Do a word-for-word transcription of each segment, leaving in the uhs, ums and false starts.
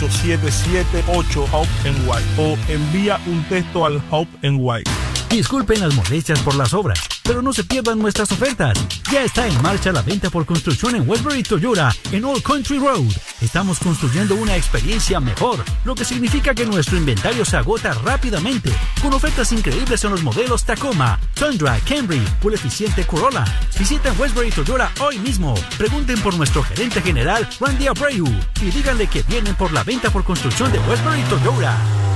siete siete ocho Hope N Y o envía un texto al Hope N Y. Disculpen las molestias por las obras, pero no se pierdan nuestras ofertas. Ya está en marcha la venta por construcción en Westbury Toyota en Old Country Road. Estamos construyendo una experiencia mejor, lo que significa que nuestro inventario se agota rápidamente, con ofertas increíbles en los modelos Tacoma, Tundra, Camry, Full eficiente Corolla. Visiten Westbury Toyota hoy mismo. Pregunten por nuestro gerente general, Randy Abreu, y díganle que vienen por la venta por construcción de Westbury Toyota.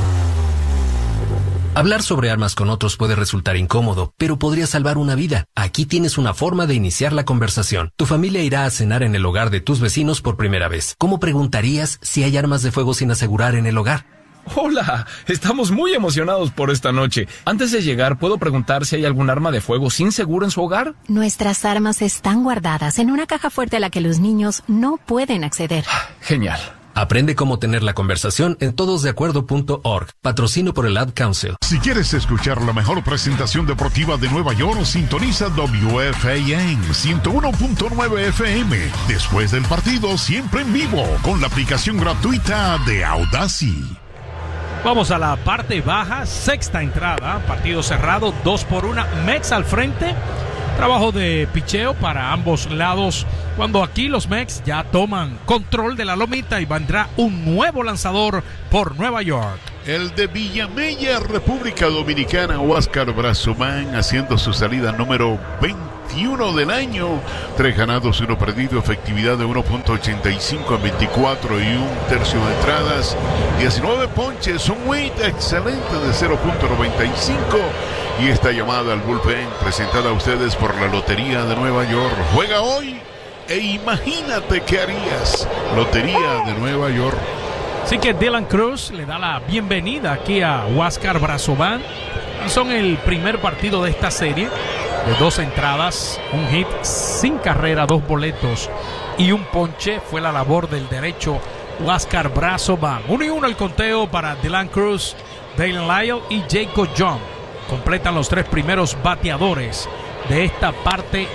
Hablar sobre armas con otros puede resultar incómodo, pero podría salvar una vida. Aquí tienes una forma de iniciar la conversación. Tu familia irá a cenar en el hogar de tus vecinos por primera vez. ¿Cómo preguntarías si hay armas de fuego sin asegurar en el hogar? Hola, estamos muy emocionados por esta noche. Antes de llegar, ¿puedo preguntar si hay algún arma de fuego sin seguro en su hogar? Nuestras armas están guardadas en una caja fuerte a la que los niños no pueden acceder. Genial. Aprende cómo tener la conversación en todos de acuerdo punto org. Patrocino por el Ad Council. Si quieres escuchar la mejor presentación deportiva de Nueva York, sintoniza W F A M ciento uno punto nueve F M. Después del partido, siempre en vivo, con la aplicación gratuita de Audacy. Vamos a la parte baja, sexta entrada, partido cerrado, dos por una, Mets al frente. Trabajo de picheo para ambos lados, cuando aquí los Mets ya toman control de la lomita y vendrá un nuevo lanzador por Nueva York. El de Villamella, República Dominicana, Huáscar Brazoman, haciendo su salida número veintiuno del año. Tres ganados, uno perdido, efectividad de uno punto ochenta y cinco en veinticuatro y un tercio de entradas. diecinueve ponches, un weight excelente de cero punto noventa y cinco. Y esta llamada al bullpen, presentada a ustedes por la Lotería de Nueva York. Juega hoy e imagínate qué harías. Lotería de Nueva York. Así que Dylan Cruz le da la bienvenida aquí a Huáscar Brazoman. Son el primer partido de esta serie, de dos entradas, un hit sin carrera, dos boletos y un ponche. Fue la labor del derecho Huáscar Brazoman. Uno y uno el conteo para Dylan Cruz, Dalen Lyle y Jacob John. Completan los tres primeros bateadores de esta parte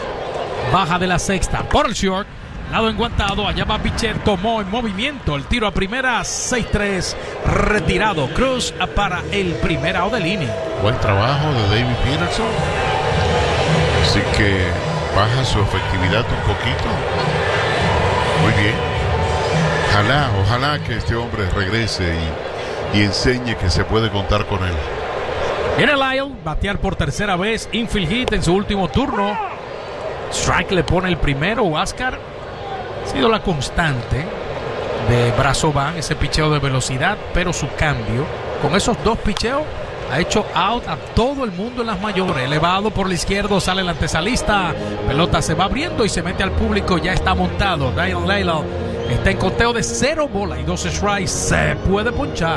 baja de la sexta. Por el short, lado enguantado, allá va pitcher, tomó en movimiento el tiro a primera, seis tres, retirado. Cruz para el primer out de línea. Buen trabajo de David Peterson. Así que baja su efectividad un poquito. Muy bien. Ojalá, ojalá que este hombre regrese y, y enseñe que se puede contar con él. Viene Lyle, batear por tercera vez, infield hit en su último turno. Strike le pone el primero. Huáscar ha sido la constante de Brazoman, ese picheo de velocidad, pero su cambio con esos dos picheos ha hecho out a todo el mundo en las mayores. Elevado por la izquierda, sale el antesalista, pelota se va abriendo y se mete al público, ya está montado. Dalen Lyle está en conteo de cero bola y dos strikes, se puede ponchar.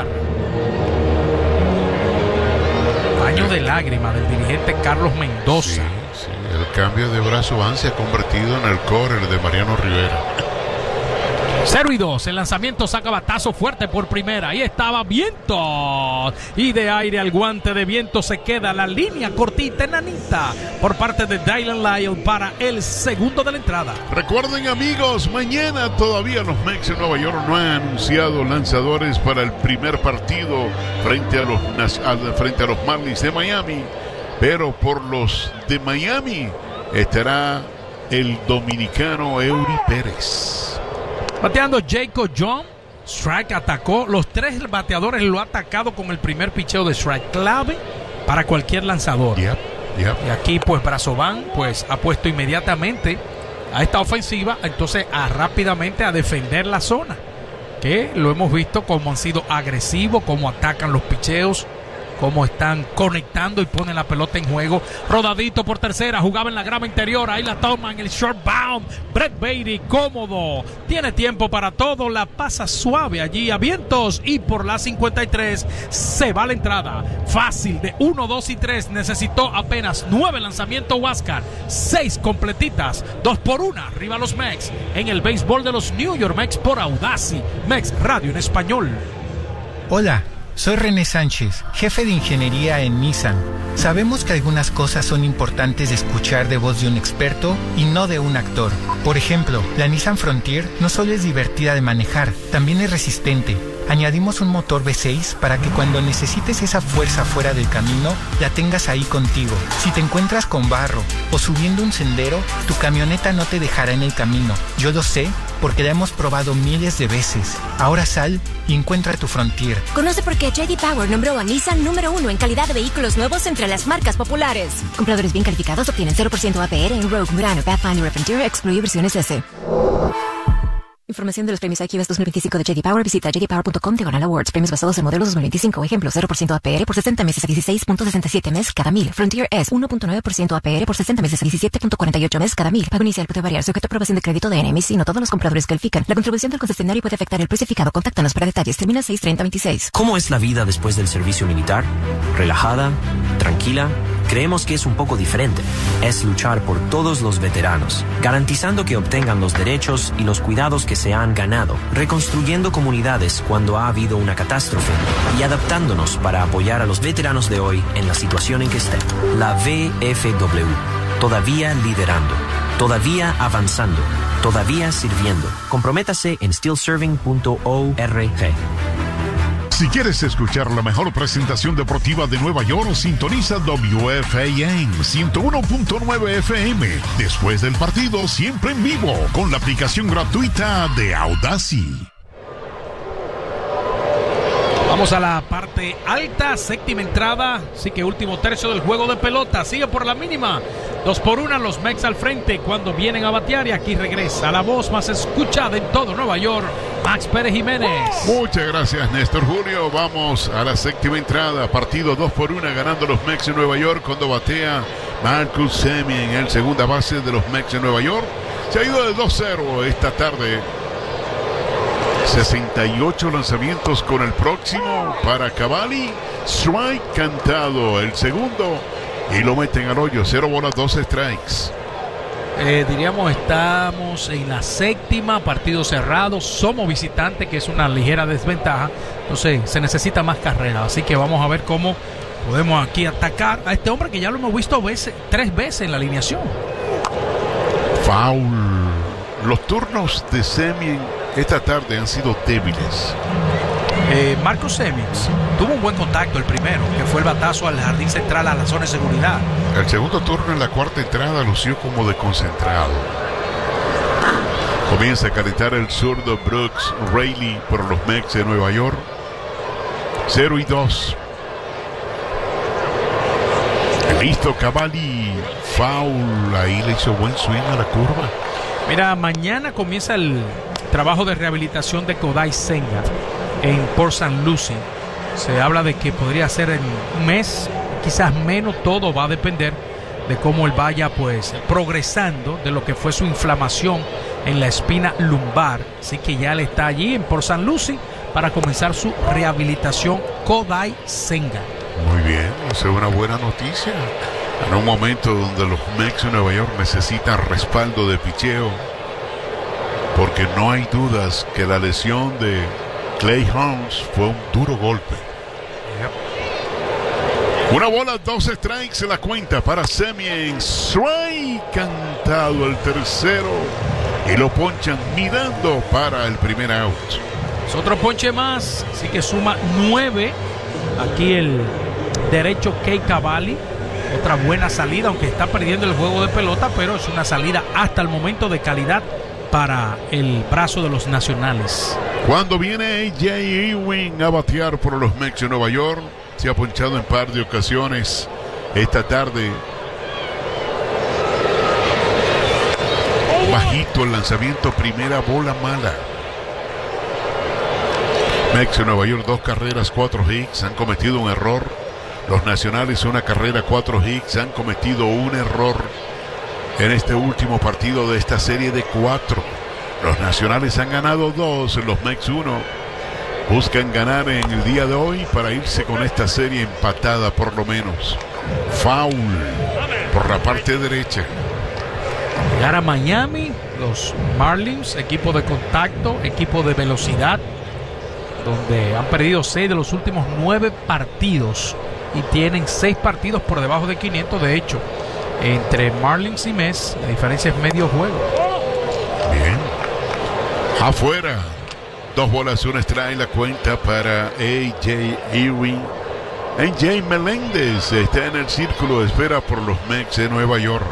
Baño de lágrima del dirigente Carlos Mendoza. Sí, sí, el cambio de Brazoman se ha convertido en el corner de Mariano Rivera. cero y dos, el lanzamiento saca batazo fuerte por primera. Ahí estaba Vientos. Y de aire al guante de Vientos se queda la línea cortita, enanita, por parte de Dalen Lyle para el segundo de la entrada. Recuerden, amigos, mañana todavía los Mets en Nueva York no han anunciado lanzadores para el primer partido frente a los, frente a los Marlins de Miami. Pero por los de Miami estará el dominicano Eury Pérez. Bateando Jacob John, strike atacó, los tres bateadores lo ha atacado con el primer picheo de strike, clave para cualquier lanzador. Yep, yep. Y aquí pues Brazoman pues ha puesto inmediatamente a esta ofensiva, entonces a rápidamente a defender la zona, que lo hemos visto como han sido agresivos, cómo atacan los picheos, cómo están conectando y ponen la pelota en juego. Rodadito por tercera, jugaba en la grama interior, ahí la toman, el short bound, Brett Baty, cómodo, tiene tiempo para todo, la pasa suave allí a Vientos y por la cincuenta y tres se va la entrada, fácil de uno, dos y tres, necesitó apenas nueve lanzamientos Huáscar, seis completitas, dos por una, arriba los Mets, en el béisbol de los New York Mets por Audacy, Mets Radio en español. Hola. Soy René Sánchez, jefe de ingeniería en Nissan. Sabemos que algunas cosas son importantes de escuchar de voz de un experto y no de un actor. Por ejemplo, la Nissan Frontier no solo es divertida de manejar, también es resistente. Añadimos un motor V seis para que cuando necesites esa fuerza fuera del camino, la tengas ahí contigo. Si te encuentras con barro o subiendo un sendero, tu camioneta no te dejará en el camino. Yo lo sé porque la hemos probado miles de veces. Ahora sal y encuentra tu Frontier. Conoce por qué J D Power nombró a Nissan número uno en calidad de vehículos nuevos entre las marcas populares. Compradores bien calificados obtienen cero por ciento A P R en Rogue, Murano, Pathfinder, Frontier, excluye versiones S. Información de los premios I Q S dos mil veinticinco de J D Power. Visita j d power punto com diagonal awards. Premios basados en modelos dos mil veinticinco. Ejemplo, cero por ciento A P R por sesenta meses a dieciséis punto sesenta y siete mes cada mil. Frontier S, uno punto nueve por ciento A P R por sesenta meses a diecisiete punto cuarenta y ocho mes cada mil. Pago inicial puede variar sujeto a aprobación de crédito de N M I C. No todos los compradores califican. La contribución del concesionario puede afectar el precio fijado. Contáctanos para detalles. Termina seis treinta veintiséis. ¿Cómo es la vida después del servicio militar? ¿Relajada? ¿Tranquila? Creemos que es un poco diferente. Es luchar por todos los veteranos, garantizando que obtengan los derechos y los cuidados que se han ganado, reconstruyendo comunidades cuando ha habido una catástrofe y adaptándonos para apoyar a los veteranos de hoy en la situación en que estén. La V F W, todavía liderando, todavía avanzando, todavía sirviendo. Comprométase en still serving punto org. Si quieres escuchar la mejor presentación deportiva de Nueva York, sintoniza W F A M ciento uno punto nueve F M. Después del partido, siempre en vivo, con la aplicación gratuita de Audacy. Vamos a la parte alta, séptima entrada, así que último tercio del juego de pelota, sigue por la mínima, dos por una los Mex al frente cuando vienen a batear y aquí regresa la voz más escuchada en todo Nueva York, Max Pérez Jiménez. Muchas gracias, Néstor Julio. Vamos a la séptima entrada, partido dos por una ganando los Mex en Nueva York cuando batea Marcus Semien, el segunda base de los Mex en Nueva York. Se ha ido de dos cero esta tarde. sesenta y ocho lanzamientos con el próximo para Cavalli. Strike cantado el segundo y lo meten al hoyo. Cero bolas, dos strikes. Eh, diríamos estamos en la séptima, partido cerrado, somos visitantes, que es una ligera desventaja. Entonces se necesita más carrera. Así que vamos a ver cómo podemos aquí atacar a este hombre que ya lo hemos visto veces, tres veces en la alineación. Foul. Los turnos de Semien esta tarde han sido débiles. Eh, Marcus Semien tuvo un buen contacto el primero, que fue el batazo al jardín central a la zona de seguridad. El segundo turno en la cuarta entrada lució como desconcentrado. Comienza a calentar el zurdo Brooks Raley por los Mets de Nueva York. cero y dos. Listo, Cavalli. Foul. Ahí le hizo buen swing a la curva. Mira, mañana comienza el trabajo de rehabilitación de Kodai Senga en Port Saint Lucie. Se habla de que podría ser en un mes, quizás menos. Todo va a depender de cómo él vaya pues progresando de lo que fue su inflamación en la espina lumbar. Así que ya él está allí en Port Saint Lucie para comenzar su rehabilitación. Kodai Senga. Muy bien, esa es una buena noticia. En un momento donde los Mets de Nueva York necesitan respaldo de picheo, porque no hay dudas que la lesión de Clay Holmes fue un duro golpe. Yep. Una bola, dos strikes en la cuenta para Semien. Strike cantado el tercero y lo ponchan mirando para el primer out. Es otro ponche más, así que suma nueve. Aquí el derecho Kei Cavalli. Otra buena salida, aunque está perdiendo el juego de pelota, pero es una salida hasta el momento de calidad para el brazo de los nacionales. Cuando viene A J Ewing a batear por los Mets de Nueva York, se ha ponchado en par de ocasiones esta tarde. Bajito el lanzamiento, primera bola mala. Mets de Nueva York, dos carreras, cuatro hits, han cometido un error. Los nacionales, una carrera, cuatro hits, han cometido un error en este último partido de esta serie de cuatro. Los nacionales han ganado dos, los Mets uno. Buscan ganar en el día de hoy para irse con esta serie empatada por lo menos. Foul por la parte derecha. Llegar a Miami, los Marlins, equipo de contacto, equipo de velocidad. donde han perdido seis de los últimos nueve partidos y tienen seis partidos por debajo de quinientos. De hecho, entre Marlins y Mets, la diferencia es medio juego. Bien. Afuera. Dos bolas, una strike, la cuenta para A J Ewing. A J Meléndez está en el círculo de espera por los Mets de Nueva York.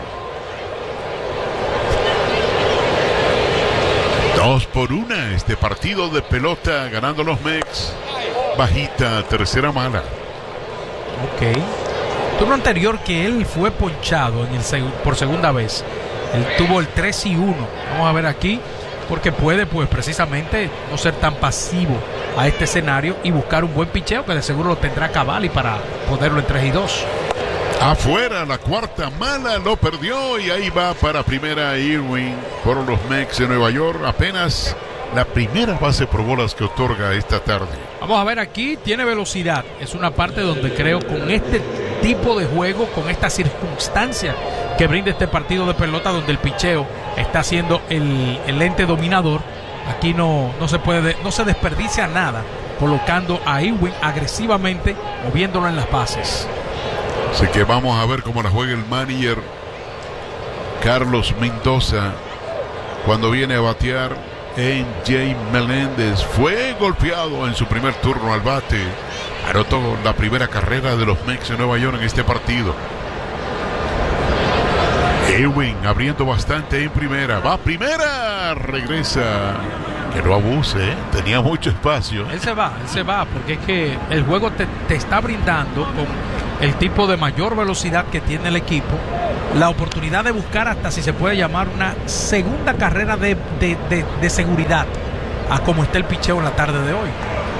Dos por una, este partido de pelota ganando los Mets. Bajita, tercera mala. Ok. Turno anterior que él fue ponchado en el seg- por segunda vez. Él tuvo el tres y uno. Vamos a ver aquí, porque puede pues precisamente no ser tan pasivo a este escenario y buscar un buen picheo que de seguro lo tendrá Cavalli para ponerlo en tres y dos. Afuera, la cuarta mala, lo perdió y ahí va para primera Irwin por los Mets de Nueva York. Apenas la primera base por bolas que otorga esta tarde. Vamos a ver aquí, tiene velocidad. Es una parte donde creo con este tipo de juego, con esta circunstancia que brinda este partido de pelota donde el picheo está siendo el, el ente dominador, aquí no, no se puede, no se desperdicia nada colocando a Irwin agresivamente, moviéndolo en las bases. Así que vamos a ver cómo la juega el manager Carlos Mendoza cuando viene a batear. En J Meléndez fue golpeado en su primer turno al bate. Anotó la primera carrera de los Mets de Nueva York en este partido. Ewing abriendo bastante en primera. Va primera. Regresa. Que no abuse, ¿eh? Tenía mucho espacio. Él se va, él se va, porque es que el juego te, te está brindando con el tipo de mayor velocidad que tiene el equipo, la oportunidad de buscar hasta si se puede llamar una segunda carrera de, de, de, de seguridad a como está el picheo en la tarde de hoy.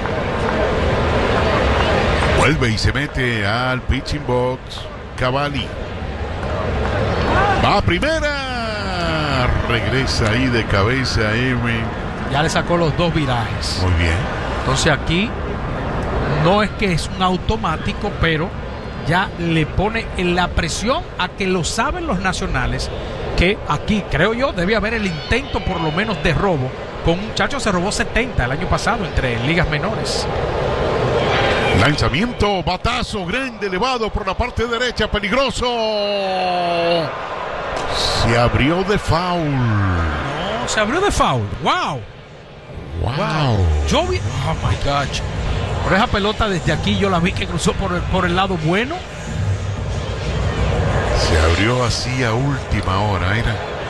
Vuelve y se mete al pitching box Cavalli. Va a primera. Regresa ahí de cabeza Ewing. Ya le sacó los dos virajes. Muy bien. Entonces aquí no es que es un automático, pero ya le pone en la presión a que lo saben los nacionales, que aquí creo yo debe haber el intento por lo menos de robo. Con un muchacho se robó setenta el año pasado entre ligas menores. Lanzamiento, batazo grande, elevado por la parte derecha, peligroso. Se abrió de foul. No, se abrió de foul. Wow. Wow. Wow. Yo vi, oh my gosh. Por esa pelota desde aquí yo la vi que cruzó por el, por el lado bueno. Se abrió así a última hora, mira.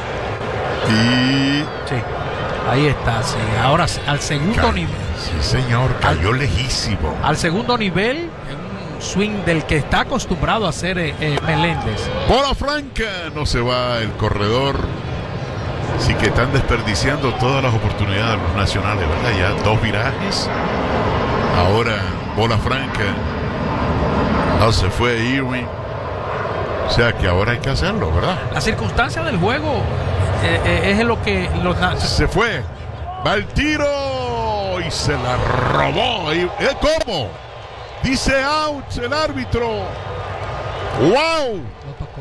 Y sí, ahí está, sí. Ahora al segundo Ca- nivel. Sí, señor, cayó al, lejísimo. Al segundo nivel, en un swing del que está acostumbrado a hacer eh, eh, Meléndez. Bola franca, no se va el corredor. Así que están desperdiciando todas las oportunidades los nacionales, ¿verdad? Ya dos virajes. Ahora, bola franca. No se fue Irwin. O sea que ahora hay que hacerlo, ¿verdad? La circunstancia del juego eh, eh, es lo que los se fue. Va el tiro y se la robó. ¿Eh, ¿Cómo? Dice out el árbitro. ¡Wow! Lo tocó.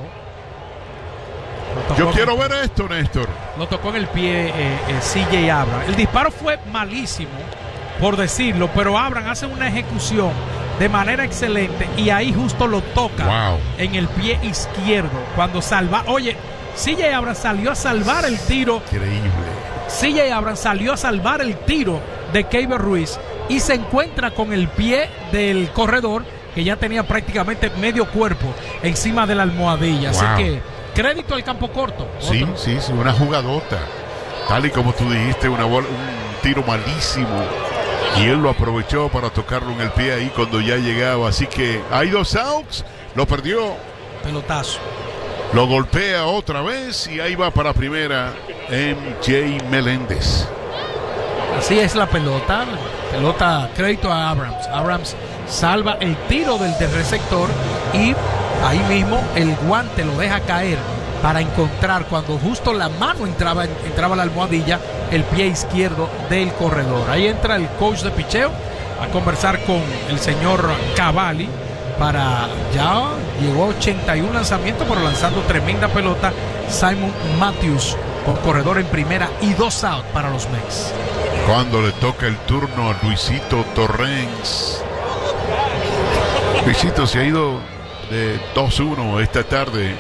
Yo quiero ver esto, Néstor. Lo tocó en el pie eh, eh, C J Abrams. El disparo fue malísimo, por decirlo, pero Abrams hace una ejecución de manera excelente y ahí justo lo toca wow. en el pie izquierdo. Cuando salva, oye, C J Abrams salió a salvar el tiro. Increíble. C J Abrams salió a salvar el tiro de Keibert Ruiz y se encuentra con el pie del corredor que ya tenía prácticamente medio cuerpo encima de la almohadilla. Wow. Así que crédito al campo corto. Sí, Otro. sí, sí, una jugadota. Tal y como tú dijiste, una bola, un tiro malísimo. Y él lo aprovechó para tocarlo en el pie ahí cuando ya llegaba. Así que hay dos outs, lo perdió. Pelotazo. Lo golpea otra vez y ahí va para primera M J Meléndez. Así es la pelota. Pelota, crédito a Abrams. Abrams salva el tiro del, del receptor y ahí mismo el guante lo deja caer para encontrar cuando justo la mano entraba, entraba a la almohadilla el pie izquierdo del corredor. Ahí entra el coach de picheo a conversar con el señor Cavalli para ya llegó a ochenta y uno lanzamientos, pero lanzando tremenda pelota Simon Matthews con corredor en primera y dos out para los Mets. Cuando le toca el turno a Luisito Torrens. Luisito se ha ido de dos uno esta tarde.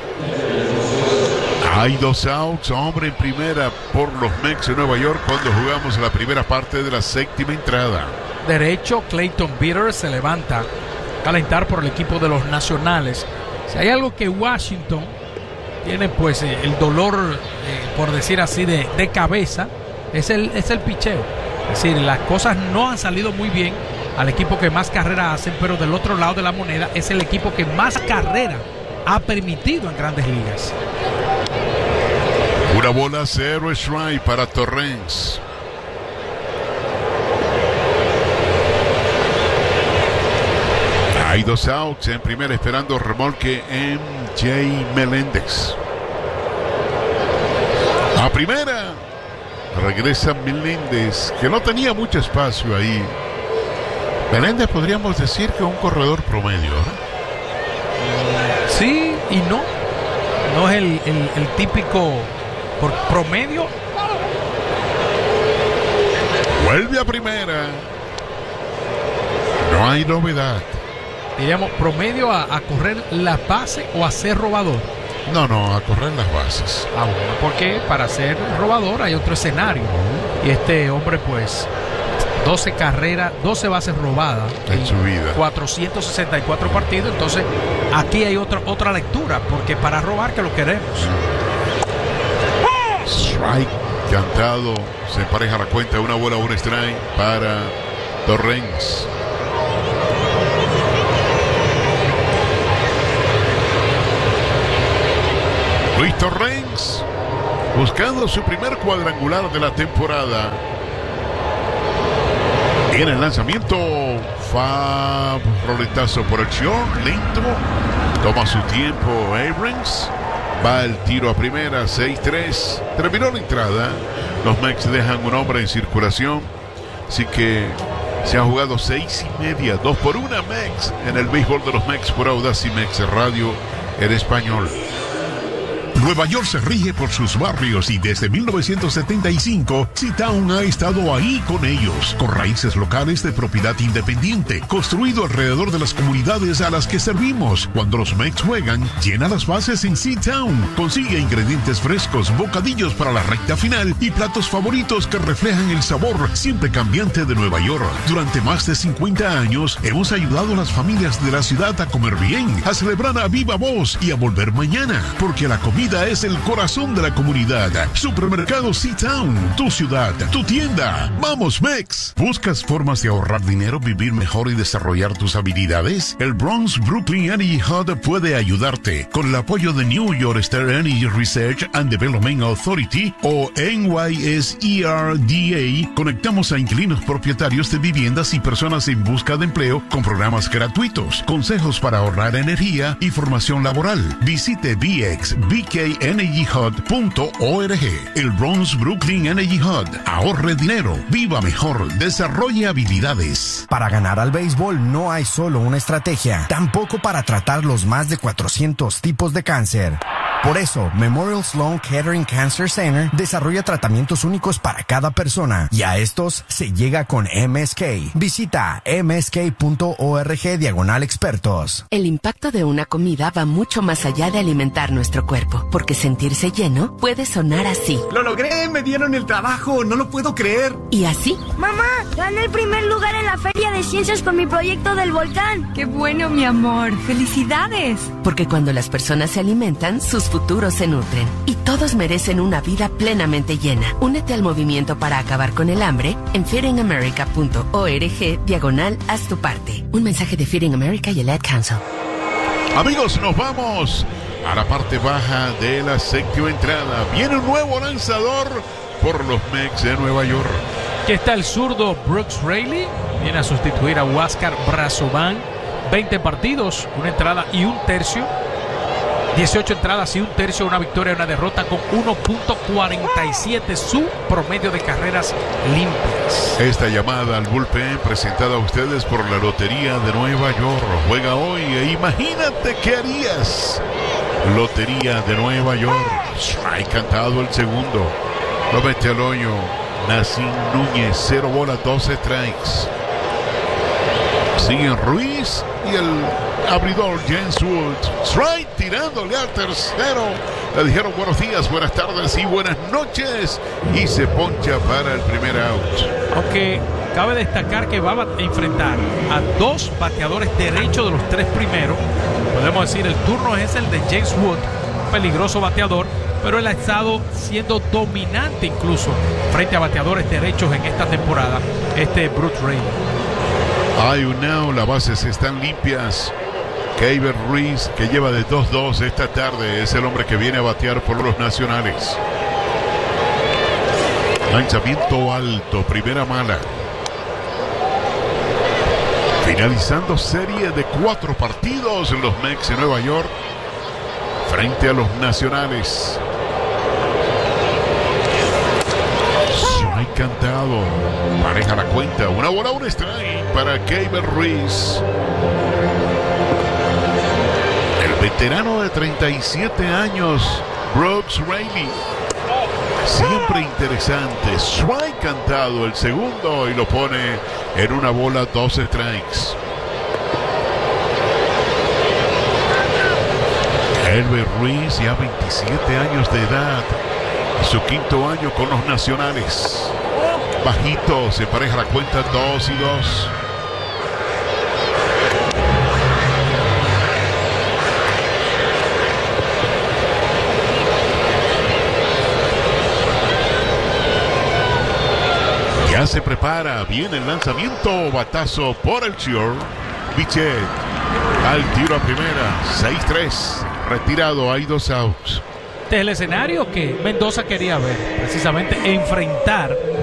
Hay dos outs, hombre en primera por los Mets de Nueva York cuando jugamos la primera parte de la séptima entrada. Derecho, Clayton Bitter se levanta a calentar por el equipo de los Nacionales. Si hay algo que Washington tiene, pues eh, el dolor, eh, por decir así, de, de cabeza, es el, es el picheo. Es decir, las cosas no han salido muy bien al equipo que más carreras hacen, pero del otro lado de la moneda es el equipo que más carrera ha permitido en Grandes Ligas. Una bola, cero strike para Torrens. Hay dos outs en primera esperando remolque en Jay Meléndez. A primera regresa Meléndez, que no tenía mucho espacio ahí. Meléndez podríamos decir que un corredor promedio, ¿no? Sí y no. No es el, el, el típico por promedio. Vuelve a primera. No hay novedad. Diríamos promedio a, a correr la base o a ser robador. No, no, a correr las bases. Ah, bueno, porque para ser robador hay otro escenario. Y este hombre, pues, doce carreras, doce bases robadas en su vida, cuatrocientos sesenta y cuatro partidos. Entonces, aquí hay otra, otra lectura, porque para robar que lo queremos. Strike cantado, se empareja la cuenta, una bola, un strike para Torrens. Luis Torrens buscando su primer cuadrangular de la temporada. Viene el lanzamiento, Fab, roletazo por el short, lento, toma su tiempo Abrams, va el tiro a primera, seis tres, terminó la entrada. Los Mets dejan un hombre en circulación, así que se han jugado seis y media, dos por una Mets en el béisbol de los Mets por Audacy Mets Radio en español. Nueva York se rige por sus barrios y desde mil novecientos setenta y cinco, C-Town ha estado ahí con ellos, con raíces locales de propiedad independiente, construido alrededor de las comunidades a las que servimos. Cuando los Mets juegan, llena las bases en C-Town, consigue ingredientes frescos, bocadillos para la recta final y platos favoritos que reflejan el sabor siempre cambiante de Nueva York. Durante más de cincuenta años, hemos ayudado a las familias de la ciudad a comer bien, a celebrar a viva voz y a volver mañana, porque la comida es el corazón de la comunidad. Supermercado C-Town, tu ciudad, tu tienda. ¡Vamos, Mex! ¿Buscas formas de ahorrar dinero, vivir mejor y desarrollar tus habilidades? El Bronx Brooklyn Energy Hub puede ayudarte. Con el apoyo de New York State Energy Research and Development Authority o N Y S E R D A, conectamos a inquilinos propietarios de viviendas y personas en busca de empleo con programas gratuitos, consejos para ahorrar energía y formación laboral. Visite B X B K energy hub punto org. El Bronx Brooklyn Energy Hub. Ahorre dinero, viva mejor, desarrolle habilidades. Para ganar al béisbol no hay solo una estrategia, tampoco para tratar los más de cuatrocientos tipos de cáncer. Por eso, Memorial Sloan Kettering Cancer Center desarrolla tratamientos únicos para cada persona y a estos se llega con M S K. Visita m s k punto org diagonal expertos. El impacto de una comida va mucho más allá de alimentar nuestro cuerpo, porque sentirse lleno puede sonar así. ¡Lo logré! ¡Me dieron el trabajo! ¡No lo puedo creer! Y así. ¡Mamá! ¡Gané el primer lugar en la Feria de Ciencias con mi proyecto del volcán! ¡Qué bueno, mi amor! ¡Felicidades! Porque cuando las personas se alimentan, sus futuros se nutren. Y todos merecen una vida plenamente llena. Únete al movimiento para acabar con el hambre en feeding america punto org diagonal haz tu parte. Un mensaje de Feeding America y el Ad Council. Amigos, nos vamos a la parte baja de la séptima entrada. Viene un nuevo lanzador por los Mets de Nueva York. Aquí está el zurdo Brooks Raley. Viene a sustituir a Huáscar Brazoban. veinte partidos, una entrada y un tercio. dieciocho entradas y un tercio, una victoria y una derrota con uno punto cuarenta y siete su promedio de carreras limpias. Esta llamada al bullpen presentada a ustedes por la Lotería de Nueva York. Juega hoy e imagínate qué harías. Lotería de Nueva York. Strike cantado el segundo. Lo mete al hoyo. Nacín Núñez, cero bolas, doce strikes. Siguen Ruiz y el abridor James Wood. Strike tirándole al tercero. Le dijeron buenos días, buenas tardes y buenas noches. Y se poncha para el primer out. Aunque cabe destacar que va a enfrentar a dos bateadores derechos de los tres primeros. Podemos decir, el turno es el de James Wood, peligroso bateador, pero él ha estado siendo dominante incluso frente a bateadores derechos en esta temporada, este Bruce Raley. Hay un out, las bases están limpias. Keiber Ruiz, que lleva de dos dos esta tarde, es el hombre que viene a batear por los Nacionales. Lanzamiento alto, primera mala. Finalizando serie de cuatro partidos en los Mets de Nueva York frente a los Nacionales. Strike cantado. Pareja la cuenta. Una bola, un strike para Keiber Ruiz. El veterano de treinta y siete años, Bruce Raley. Siempre interesante. Strike cantado el segundo y lo pone en una bola, dos strikes. Keiber Ruiz, ya veintisiete años de edad, su quinto año con los Nacionales. Bajito, se pareja la cuenta, dos y dos. Ya se prepara, viene el lanzamiento, batazo por el short. Bichette al tiro a primera, seis tres, retirado, hay dos outs. Este es el escenario que Mendoza quería ver, precisamente enfrentar